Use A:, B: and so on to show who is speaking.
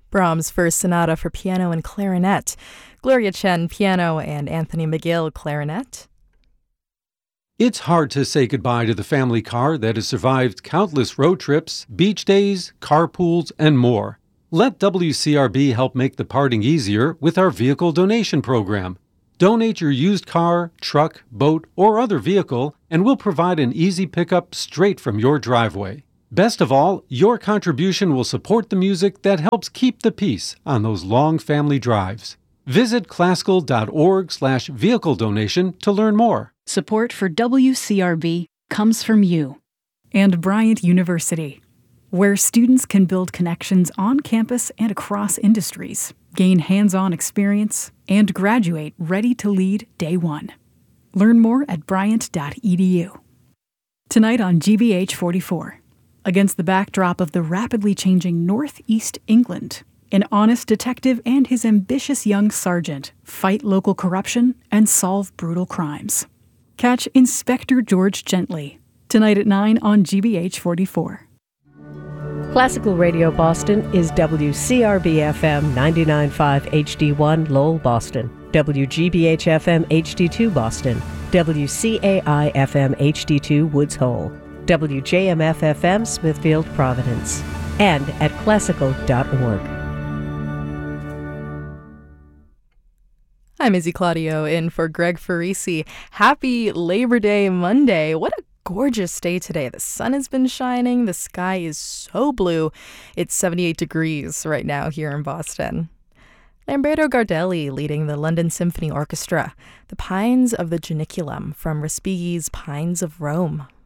A: Brahms' First Sonata for piano and clarinet, Gloria Chen, piano, and Anthony McGill, clarinet.
B: It's hard to say goodbye to the family car that has survived countless road trips, beach days, carpools, and more. Let WCRB help make the parting easier with our vehicle donation program. Donate your used car, truck, boat, or other vehicle, and we'll provide an easy pickup straight from your driveway. Best of all, your contribution will support the music that helps keep the peace on those long family drives. Visit classical.org/vehicle donation to learn more.
C: Support for WCRB comes from you.
D: And Bryant University, where students can build connections on campus and across industries, gain hands-on experience, and graduate ready to lead day one. Learn more at bryant.edu. Tonight on GBH 44. Against the backdrop of the rapidly changing Northeast England, an honest detective and his ambitious young sergeant fight local corruption and solve brutal crimes. Catch Inspector George Gently, tonight at 9 on GBH 44.
E: Classical Radio Boston is WCRB-FM 99.5 HD1 Lowell, Boston, WGBH-FM HD2 Boston, WCAI-FM HD2 Woods Hole, WJMF-FM Smithfield, Providence, and at classical.org.
A: I'm Izzy Claudio in for Greg Farisi. Happy Labor Day Monday. What a gorgeous day today. The sun has been shining. The sky is so blue. It's 78 degrees right now here in Boston. Lamberto Gardelli leading the London Symphony Orchestra. The Pines of the Janiculum from Respighi's Pines of Rome.